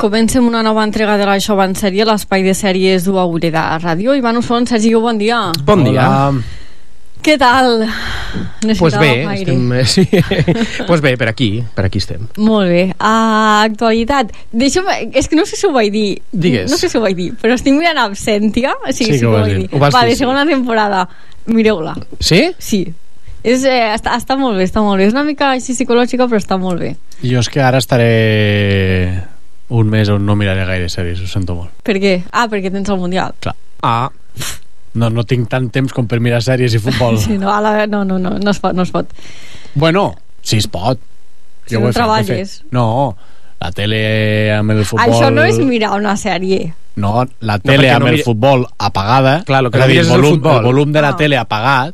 comencem una nova entrega de la Jove en Sèrie, l'espai de sèries d'UAURE de Ràdio. Ivan Usón, Sergi, bon dia. Bon dia. Què tal? Pues bé, sí. Pues bé, per aquí estem. Molt bé. Actualitat. És que no sé si ho vaig dir. Digues. No sé si ho vaig dir, però estic mirant Absentia. Sí que ho vaig dir. Vale, segona temporada. Mireu-la. Sí? Sí. Està molt bé, està molt bé. És una mica així psicològica, però està molt bé. Jo és que ara estaré un mes on no miraré gaire sèries, ho sento molt. Per què? Perquè tens el Mundial. Clar. No tinc tant temps com per mirar sèries i futbol. Sí, no es pot. Bueno, sí es pot. Si no treballes. No, la tele amb el futbol... Això no és mirar una sèrie. No, la tele amb el futbol apagada. Clar, lo que no mires és el futbol. El volum de la tele apagat.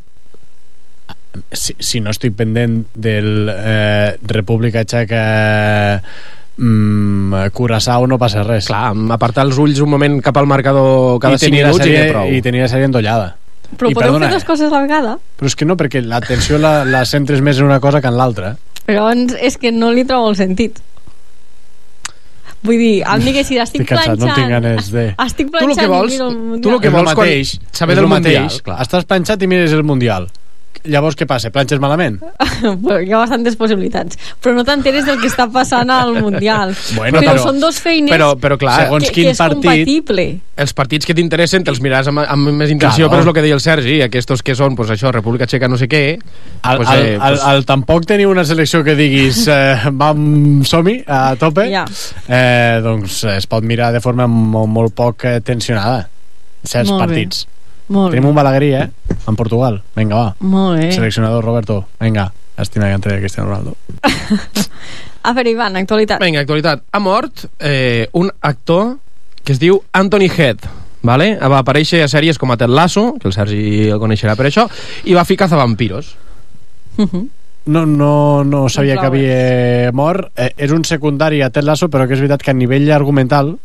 Si no estic pendent del República Txeca... Curaçao, no passa res. Clar, apartar els ulls un moment cap al marcador cada 5 minuts i tenia la sèrie endollada. Però podeu fer dues coses a la vegada? Però és que no, perquè l'atenció la centres més en una cosa que en l'altra. Però és que no li trobo el sentit. Vull dir, al mi que si estic planxant... No tinc ganes de... Estic planxant i miro el Mundial. Tu el que vols és saber del Mundial. Estàs planxat i mires el Mundial. Llavors què passa? Planxes malament? Hi ha bastantes possibilitats, però no t'enteres del que està passant al Mundial. Però són dos feines però clar, segons que és compatible. Els partits que t'interessen te'ls miraràs amb més intenció, però és el que deia el Sergi, aquests que són, pues això, República Txeca no sé què. Tampoc teniu una selecció que diguis som-hi a tope, doncs es pot mirar de forma molt poc tensionada certs partits. Tenim un Balaguerí, en Portugal. Vinga, va. Molt bé. Seleccionador Roberto. Vinga, estima que entre Cristiano Ronaldo. A veure, Ivan, actualitat. Vinga, actualitat. Ha mort un actor que es diu Anthony Head, vale? Va aparèixer a sèries com a Ted Lasso, que el Sergi el coneixerà per això, i va fer Cazavampiros. No sabia que havia mort. És un secundari a Ted Lasso, però que és veritat que a nivell argumental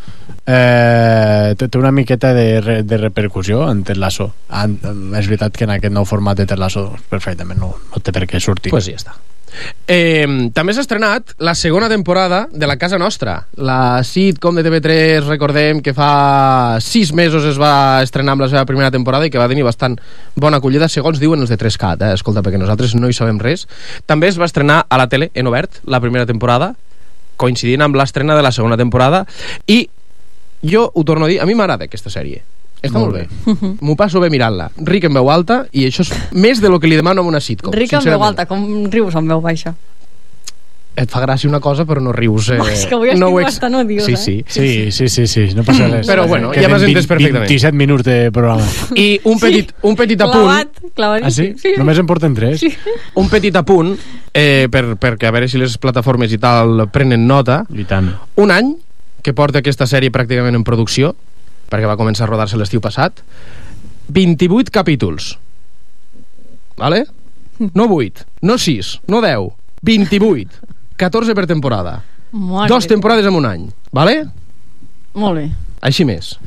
té una miqueta de repercussió en Ted Lasso. És veritat que en aquest nou format de Ted Lasso perfectament no té per què sortir. Pues ja està. També s'ha estrenat la segona temporada de La Casa Nostra, la sitcom de TV3. Recordem que fa 6 mesos es va estrenar amb la seva primera temporada i que va tenir bastant bona acollida, segons diuen els de 3CAT, escolta, perquè nosaltres no hi sabem res. També es va estrenar a la tele en obert la primera temporada, coincidint amb l'estrena de la segona temporada, i jo ho torno a dir, a mi m'agrada aquesta sèrie. Està molt bé. M'ho passo bé mirant-la. Ric en veu alta, i això és més de lo que li demano a una sitcom. Ric en veu alta, com rius en veu baixa? Et fa gràcia una cosa, però no rius. És que avui estic bastant odiós, Sí, no passa res. Però bueno, ja m'has entès perfectament. 27 minuts de programa. I un petit apunt. Clavat. Ah, sí? Només en porten 3. Sí. Un petit apunt, perquè a veure si les plataformes i tal prenen nota. I tant. Un any que porta aquesta sèrie pràcticament en producció, perquè va començar a rodar-se l'estiu passat, 28 capítols, vale? No 8, no 6, no 10, 28, 14 per temporada. 2 temporades en un any, vale? Molt bé. Així més.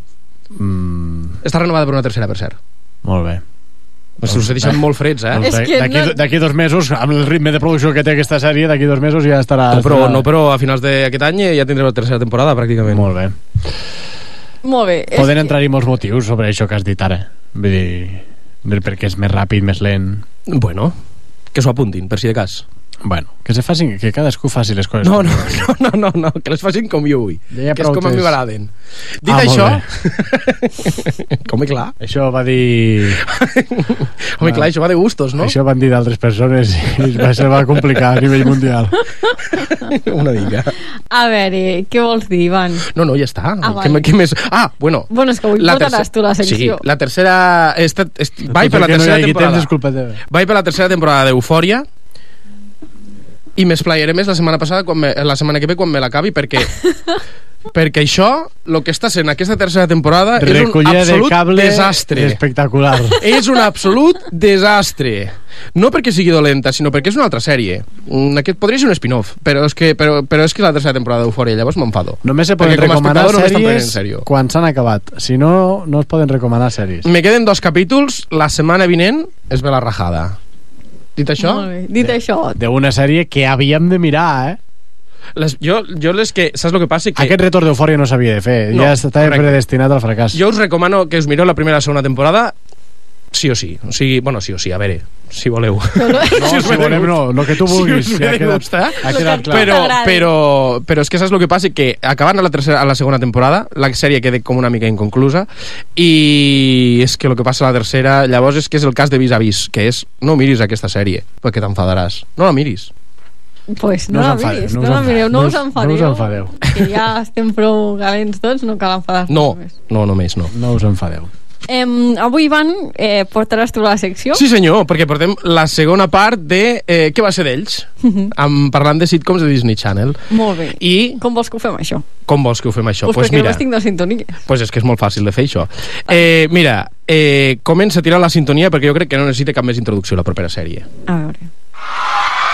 Està renovada per una tercera, per cert. Molt bé. Us he deixat molt freds, D'aquí 2 mesos, amb el ritme de producció que té aquesta sèrie, d'aquí 2 mesos ja estarà... Però a finals d'aquest any ja tindrem la tercera temporada, pràcticament. Molt bé. Molt bé. Poden entrar-hi molts motius sobre això que has dit ara. Vull dir, perquè és més ràpid, més lent. Bueno, que s'ho apuntin, per si de cas. Bueno, que cadascú faci les coses. No, que les facin com jo vull, que és com a mi m'agraden. Dit això... Com clar. Això va dir... Home, clar, això va de gustos, no? Això van dir d'altres persones i se va complicar a nivell mundial. Una mica. A veure, què vols dir, Ivan? No, ja està. Què més? Bueno, és que avui portaràs tu la secció. Sí, la tercera... Vaig per la tercera temporada. Vaig per la tercera temporada d'Eufòria, i m'esplaiaré més la setmana que ve quan me l'acabi, perquè això, el que està sent aquesta tercera temporada, és un absolut desastre. Espectacular. És un absolut desastre. No perquè sigui dolenta, sinó perquè és una altra sèrie. Aquest podria ser un spin-off, però és que la tercera temporada d'Eufòria, llavors m'enfado. Només se poden recomanar sèries quan s'han acabat. Si no, no es poden recomanar sèries. Me queden 2 capítols, la setmana vinent es ve la rajada. Dit això? Dit això. D'una sèrie que havíem de mirar, Jo les que... Saps el que passa? Que... Aquest retorn d'eufòria no s'havia de fer. Ja estava predestinat al fracàs. Jo us recomano que us mireu la primera i la segona temporada sí o sí. O sigui, bueno, sí o sí, a veure, si voleu. No, si volem no, el que tu vulguis. Si ha quedat clar. Però és que saps el que passa? Que acabant a la segona temporada, la sèrie queda com una mica inconclusa, i és que el que passa a la tercera, llavors és que és el cas de Vis a Vis, que és, no miris aquesta sèrie, perquè t'enfadaràs. No la miris. Pues no la miris, no la mireu, no us enfadeu. Que ja estem prou calents tots, no cal enfadar-se. No, només no. No us enfadeu. Avui, Ivan, portaràs tu la secció? Sí, senyor, perquè portem la segona part de Què va ser d'ells? Parlant de sitcoms de Disney Channel. Molt bé. I com vols que ho fem, això? Com vols que ho fem, això? Pues perquè no estic de sintonia. Pues és que és molt fàcil de fer, això. Mira, comença a tirar la sintonia perquè jo crec que no necessita cap més introducció la propera sèrie. A veure...